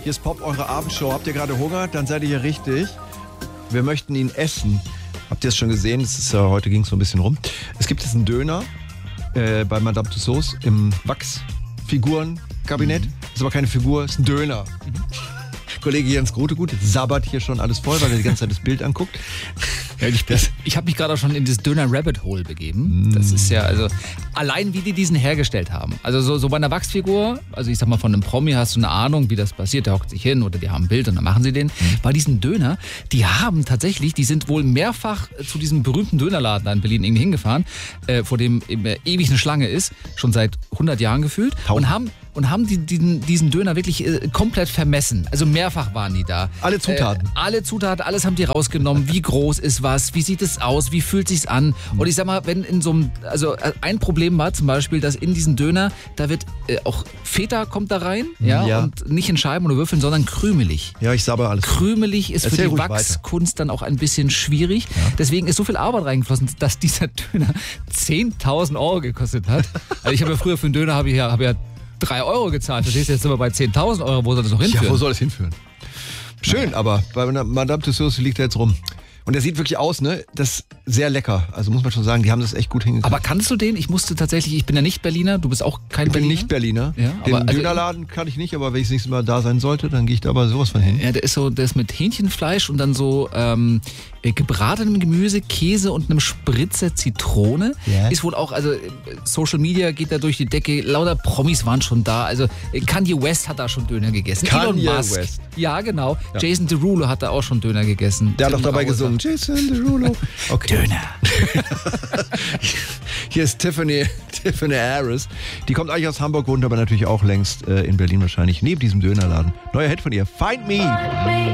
Hier ist Pop, eure Abendshow. Habt ihr gerade Hunger? Dann seid ihr hier richtig. Wir möchten ihn essen. Habt ihr es schon gesehen? Heute ging es so ein bisschen rum. Es gibt jetzt einen Döner bei Madame Tussauds im Wachsfigurenkabinett. Ist aber keine Figur, ist ein Döner. Kollege Jens Grotegut sabbert hier schon alles voll, weil er die ganze Zeit das Bild anguckt. Ich habe mich gerade auch schon in das Döner-Rabbit-Hole begeben. Das ist ja, also, allein wie die diesen hergestellt haben. Also so bei einer Wachsfigur, also ich sag mal von einem Promi hast du eine Ahnung, wie das passiert. Der hockt sich hin oder die haben ein Bild und dann machen sie den. Bei diesen Döner, die sind wohl mehrfach zu diesem berühmten Dönerladen da in Berlin irgendwie hingefahren, vor dem ewig eine Schlange ist, schon seit 100 Jahren gefühlt, und haben diesen Döner wirklich komplett vermessen. Also mehrfach waren die da. Alle Zutaten. Alles haben die rausgenommen. Wie groß ist was? Wie sieht es aus? Wie fühlt sich's an? Und ich sag mal, wenn in so einem, also ein Problem war zum Beispiel, dass in diesen Döner, da wird auch Feta kommt da rein, ja, und nicht in Scheiben oder Würfeln, sondern krümelig. Ja, ich sabber alles. Krümelig ist für die Wachskunst dann auch ein bisschen schwierig. Ja. Deswegen ist so viel Arbeit reingeflossen, dass dieser Döner 10.000 € gekostet hat. Also ich habe ja früher für einen Döner habe ja 3 € gezahlt. Du stehst jetzt aber bei 10.000 €. Wo soll das noch hinführen? Ja, wo soll das hinführen? Schön, aber bei Madame Tussauds liegt er jetzt rum. Und der sieht wirklich aus, ne? Das ist sehr lecker. Also muss man schon sagen, die haben das echt gut hingekriegt. Aber kannst du den? Ich bin ja nicht Berliner, du bist auch kein Berliner. Ich bin nicht Berliner. Ja, den Dönerladen kann ich nicht, aber wenn ich das nächste Mal da sein sollte, dann gehe ich da aber sowas von hin. Ja, der ist mit Hähnchenfleisch und dann so gebratenem Gemüse, Käse und einem Spritzer Zitrone. Yeah. Ist wohl auch, also Social Media geht da durch die Decke, lauter Promis waren schon da. Also Kanye West hat da schon Döner gegessen. Kanye West? Ja, genau. Ja. Jason Derulo hat da auch schon Döner gegessen. Der hat doch dabei gesungen. Jason Derulo. Okay. Döner. Hier ist Tiffany Harris. Die kommt eigentlich aus Hamburg, wohnt aber natürlich auch längst in Berlin wahrscheinlich, neben diesem Dönerladen. Neuer Hit von ihr, Find Me.